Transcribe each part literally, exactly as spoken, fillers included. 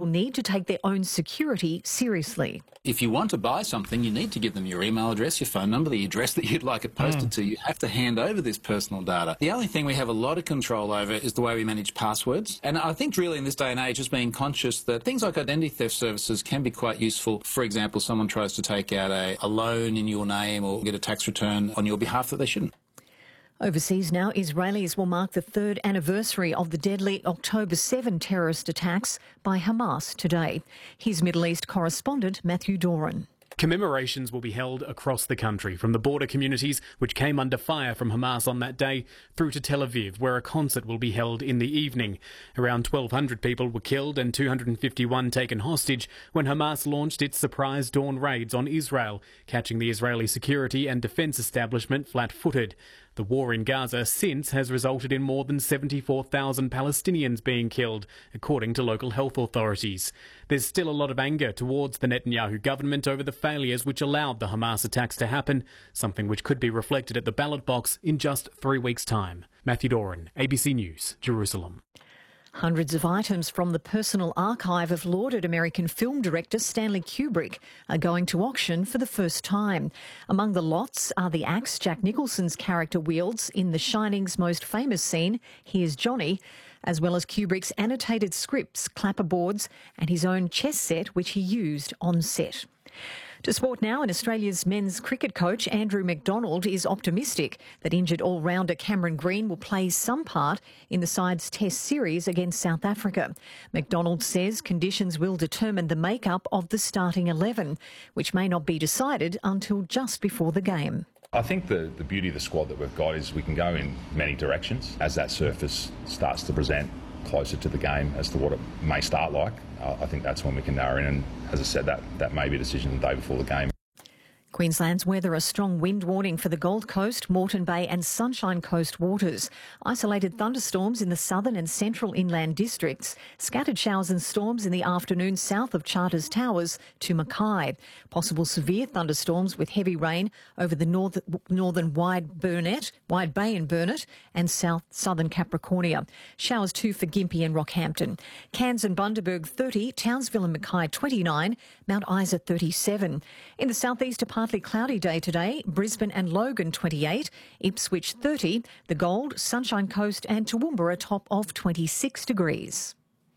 need to take their own security seriously. If you want to buy something, you need to give them your email address, your phone number, the address that you'd like it posted mm. to. You have to hand over this personal data. The only thing we have a lot of control over is the way we manage passwords. And I think really in this day and age, just being conscious that things like identity theft services can be quite useful. For example, someone tries to take out a, a loan in your name or get a tax return on your behalf that they shouldn't. Overseas now, Israelis will mark the third anniversary of the deadly October seventh terrorist attacks by Hamas today. Here's Middle East correspondent Matthew Doran. Commemorations will be held across the country, from the border communities which came under fire from Hamas on that day through to Tel Aviv, where a concert will be held in the evening. Around twelve hundred people were killed and two hundred fifty-one taken hostage when Hamas launched its surprise dawn raids on Israel, catching the Israeli security and defence establishment flat-footed. The war in Gaza since has resulted in more than seventy-four thousand Palestinians being killed, according to local health authorities. There's still a lot of anger towards the Netanyahu government over the failures which allowed the Hamas attacks to happen, something which could be reflected at the ballot box in just three weeks' time. Matthew Doran, A B C News, Jerusalem. Hundreds of items from the personal archive of lauded American film director Stanley Kubrick are going to auction for the first time. Among the lots are the axe Jack Nicholson's character wields in The Shining's most famous scene, Here's Johnny, as well as Kubrick's annotated scripts, clapperboards and his own chess set which he used on set. To sport now, and Australia's men's cricket coach Andrew McDonald is optimistic that injured all-rounder Cameron Green will play some part in the side's test series against South Africa. McDonald says conditions will determine the makeup of the starting eleven, which may not be decided until just before the game. I think the, the beauty of the squad that we've got is we can go in many directions as that surface starts to present closer to the game as to what it may start like. Uh, I think that's when we can narrow in, and as I said, that, that may be a decision the day before the game. Queensland's weather, a strong wind warning for the Gold Coast, Moreton Bay and Sunshine Coast waters. Isolated thunderstorms in the southern and central inland districts. Scattered showers and storms in the afternoon south of Charters Towers to Mackay. Possible severe thunderstorms with heavy rain over the north, northern Wide Burnett, Wide Bay and Burnett and south southern Capricornia. Showers too for Gympie and Rockhampton. Cairns and Bundaberg thirty, Townsville and Mackay twenty-nine, Mount Isa thirty-seven. In the southeast, a partly cloudy day today, Brisbane and Logan twenty-eight, Ipswich thirty, the Gold, Sunshine Coast and Toowoomba a top of twenty-six degrees.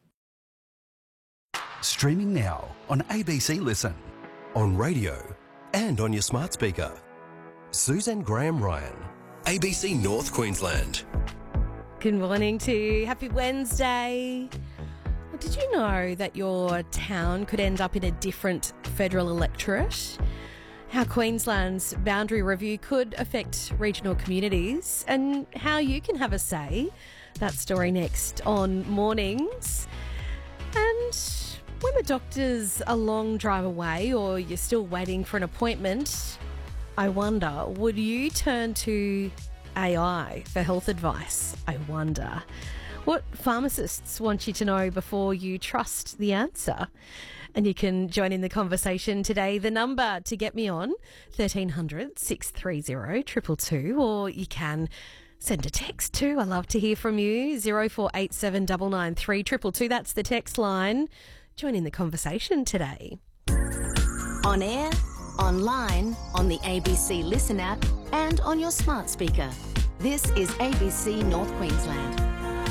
Streaming now on A B C Listen, on radio and on your smart speaker. Suzanne Graham-Ryan, A B C North Queensland. Good morning to you. Happy Wednesday. Well, did you know that your town could end up in a different federal electorate? How Queensland's boundary review could affect regional communities and how you can have a say. That story next on Mornings. And when the doctor's a long drive away or you're still waiting for an appointment, I wonder, would you turn to A I for health advice? I wonder. What pharmacists want you to know before you trust the answer? And you can join in the conversation today. The number to get me on, thirteen hundred, six three zero, two two two, or you can send a text too. I love to hear from you, zero four eight seven nine nine three two two two. That's the text line. Join in the conversation today. On air, online, on the A B C Listen app and on your smart speaker. This is A B C North Queensland.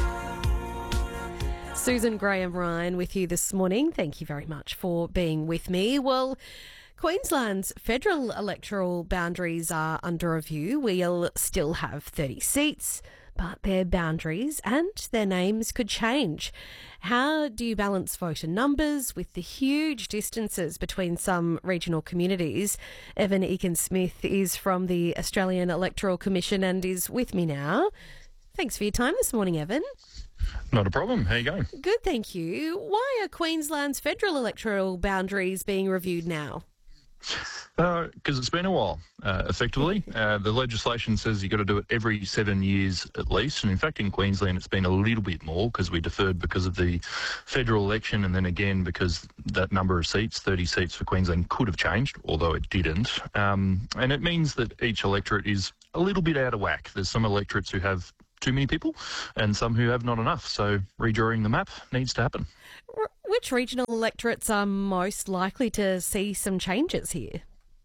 Susan Graham-Ryan with you this morning. Thank you very much for being with me. Well, Queensland's federal electoral boundaries are under review. We'll still have thirty seats, but their boundaries and their names could change. How do you balance voter numbers with the huge distances between some regional communities? Evan Eakin-Smith is from the Australian Electoral Commission and is with me now. Thanks for your time this morning, Evan. Not a problem. How are you going? Good, thank you. Why are Queensland's federal electoral boundaries being reviewed now? Because uh, it's been a while, uh, effectively. Uh, the legislation says you've got to do it every seven years at least. And in fact, in Queensland, it's been a little bit more because we deferred because of the federal election. And then again, because that number of seats, thirty seats for Queensland, could have changed, although it didn't. Um, and it means that each electorate is a little bit out of whack. There's some electorates who have too many people and some who have not enough. So redrawing the map needs to happen. Which regional electorates are most likely to see some changes here?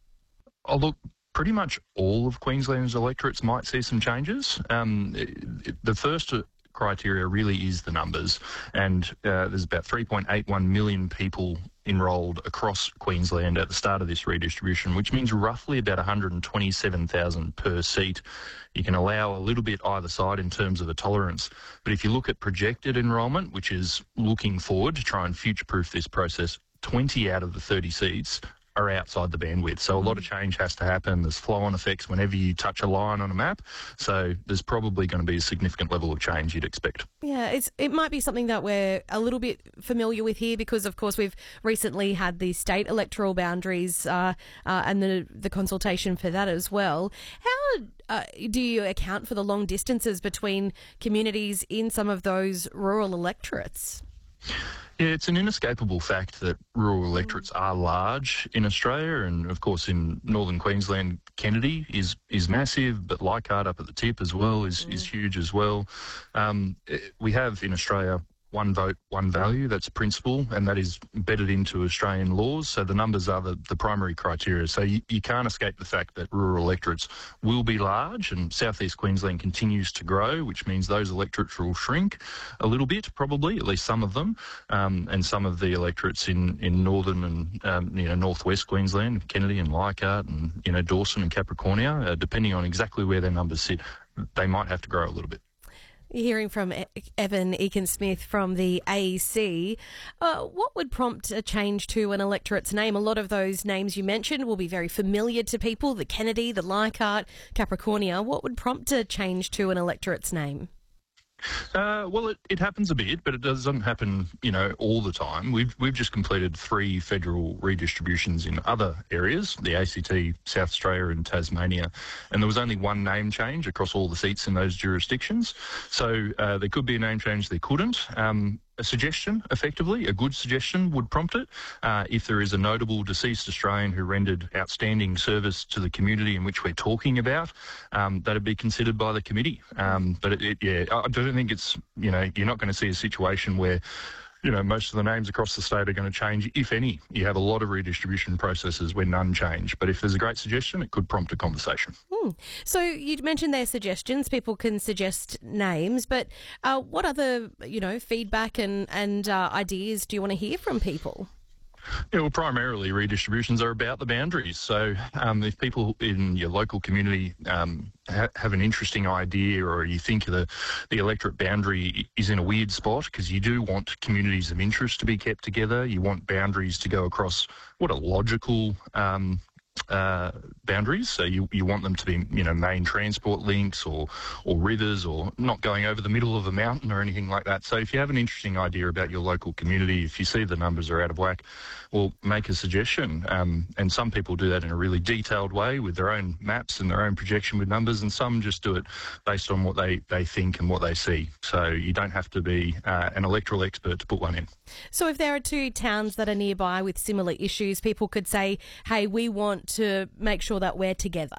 Oh, look, pretty much all of Queensland's electorates might see some changes. Um, it, it, the first criteria really is the numbers, and uh, there's about three point eight one million people enrolled across Queensland at the start of this redistribution, which means roughly about one hundred twenty-seven thousand per seat. You can allow a little bit either side in terms of a tolerance. But if you look at projected enrolment, which is looking forward to try and future-proof this process, twenty out of the thirty seats are outside the bandwidth. So a lot of change has to happen. There's flow-on effects whenever you touch a line on a map. So there's probably going to be a significant level of change you'd expect. Yeah, it's it might be something that we're a little bit familiar with here because, of course, we've recently had the state electoral boundaries uh, uh, and the the consultation for that as well. How uh, do you account for the long distances between communities in some of those rural electorates? Yeah, it's an inescapable fact that rural electorates are large in Australia, and of course in northern Queensland, Kennedy is is massive, but Leichhardt up at the tip as well is, is huge as well. Um, we have in Australia one vote, one value. That's a principle, and that is embedded into Australian laws. So the numbers are the, the primary criteria. So you, you can't escape the fact that rural electorates will be large, and southeast Queensland continues to grow, which means those electorates will shrink a little bit, probably, at least some of them, um, and some of the electorates in, in northern and um, you know northwest Queensland, Kennedy and Leichhardt, and you know Dawson and Capricornia, uh, depending on exactly where their numbers sit, they might have to grow a little bit. Hearing from Evan Eakin-Smith from the A E C, uh, what would prompt a change to an electorate's name? A lot of those names you mentioned will be very familiar to people, the Kennedy, the Leichhardt, Capricornia. What would prompt a change to an electorate's name? Uh, well, it, it happens a bit, but it doesn't happen, you know, all the time. We've we've just completed three federal redistributions in other areas, the A C T, South Australia and Tasmania, and there was only one name change across all the seats in those jurisdictions. So uh, there could be a name change, there couldn't. Um, A suggestion, effectively, a good suggestion would prompt it. Uh, if there is a notable deceased Australian who rendered outstanding service to the community in which we're talking about, um, that'd be considered by the committee. Um, but it, it, yeah, I don't think it's, you know, you're not going to see a situation where, you know, most of the names across the state are going to change, if any. You have a lot of redistribution processes where none change. But if there's a great suggestion, it could prompt a conversation. Hmm. So you mentioned their suggestions. People can suggest names, but uh, what other, you know, feedback and, and uh, ideas do you want to hear from people? Yeah, well, primarily redistributions are about the boundaries. So um, if people in your local community um, ha- have an interesting idea, or you think the, the electorate boundary is in a weird spot, because you do want communities of interest to be kept together, you want boundaries to go across what are logical um, uh, boundaries. So you, you want them to be, you know, main transport links or, or rivers, or not going over the middle of a mountain or anything like that. So if you have an interesting idea about your local community, if you see the numbers are out of whack, well, make a suggestion. Um, and some people do that in a really detailed way with their own maps and their own projection with numbers, and some just do it based on what they, they think and what they see. So you don't have to be uh, an electoral expert to put one in. So if there are two towns that are nearby with similar issues, people could say, hey, we want to make sure that we're together.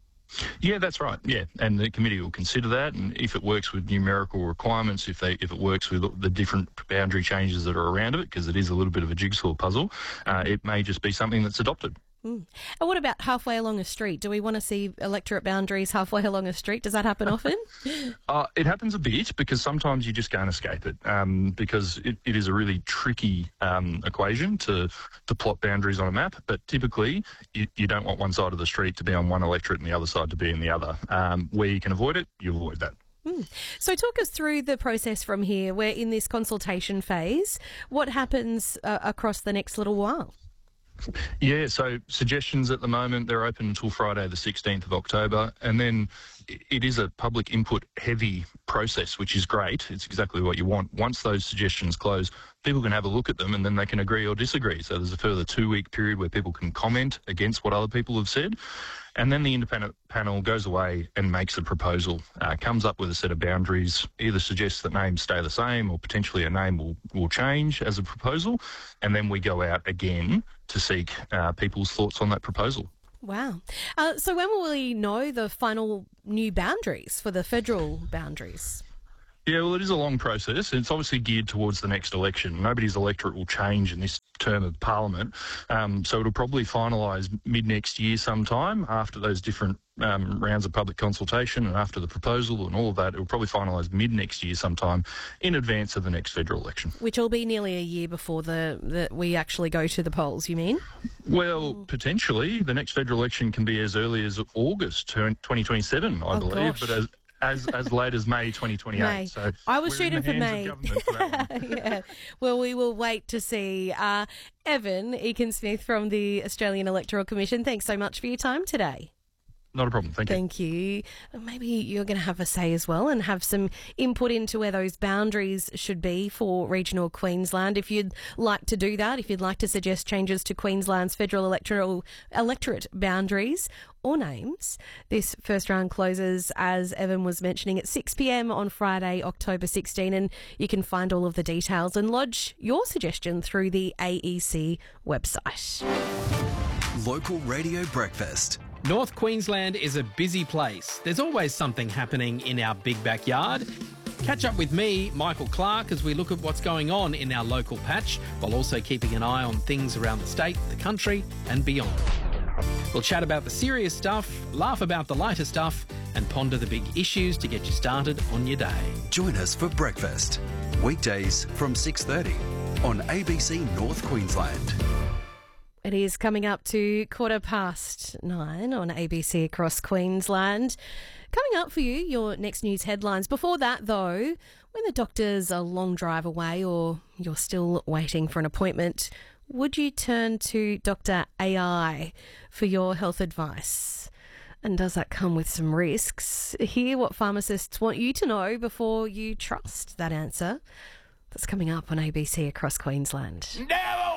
Yeah, that's right. Yeah, and the committee will consider that, and if it works with numerical requirements, if they if it works with the different boundary changes that are around it, because it is a little bit of a jigsaw puzzle, uh, it may just be something that's adopted. Mm. And what about halfway along a street? Do we want to see electorate boundaries halfway along a street? Does that happen often? uh, it happens a bit, because sometimes you just can't escape it, um, because it, it is a really tricky um, equation to, to plot boundaries on a map. But typically, you, you don't want one side of the street to be on one electorate and the other side to be in the other. Um, where you can avoid it, you avoid that. Mm. So talk us through the process from here. We're in this consultation phase. What happens uh, across the next little while? Yeah, so suggestions at the moment, they're open until Friday the sixteenth of October, and then it is a public input heavy process, which is great. It's exactly what you want. Once those suggestions close, people can have a look at them and then they can agree or disagree. So there's a further two-week period where people can comment against what other people have said, and then the independent panel goes away and makes a proposal, uh, comes up with a set of boundaries, either suggests that names stay the same or potentially a name will, will change as a proposal, and then we go out again to seek uh, people's thoughts on that proposal. Wow. Uh, so when will we know the final new boundaries for the federal boundaries? Yeah, well, it is a long process. It's obviously geared towards the next election. Nobody's electorate will change in this term of Parliament. Um, so it'll probably finalise mid-next year sometime after those different um, rounds of public consultation and after the proposal and all of that. It'll probably finalise mid-next year sometime in advance of the next federal election. Which will be nearly a year before the, the we actually go to the polls, you mean? Well, potentially. The next federal election can be as early as August twenty twenty-seven, I oh, believe. Gosh. But as As as late as May twenty twenty-eight. May. So I was we're in shooting the for hands May. of government for that one. Yeah. Well, we will wait to see. Uh, Evan Eakin-Smith from the Australian Electoral Commission, thanks so much for your time today. Not a problem. Thank you. Thank you. Maybe you're going to have a say as well and have some input into where those boundaries should be for regional Queensland. If you'd like to do that, if you'd like to suggest changes to Queensland's federal electoral electorate boundaries or names, this first round closes, as Evan was mentioning, at six p.m. on Friday, October sixteenth, and you can find all of the details and lodge your suggestion through the A E C website. Local Radio Breakfast. North Queensland is a busy place. There's always something happening in our big backyard. Catch up with me, Michael Clark, as we look at what's going on in our local patch, while also keeping an eye on things around the state, the country and beyond. We'll chat about the serious stuff, laugh about the lighter stuff and ponder the big issues to get you started on your day. Join us for breakfast. Weekdays from six thirty on A B C North Queensland. It is coming up to quarter past nine on A B C across Queensland. Coming up for you, your next news headlines. Before that, though, when the doctor's a long drive away or you're still waiting for an appointment, would you turn to Doctor A I for your health advice? And does that come with some risks? Hear what pharmacists want you to know before you trust that answer. That's coming up on A B C across Queensland. Now